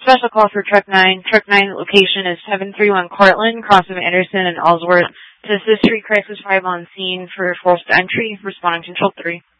Special call for Truck 9. Truck 9 location is 731 Cortland, cross of Anderson and Ellsworth. To assist Street Crisis 5 on scene for forced entry, responding to Control 3.